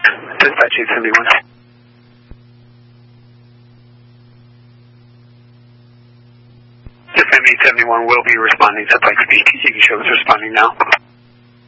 Dispatch 871. FM 871 will be responding to Pikes Peak. You can show us responding now.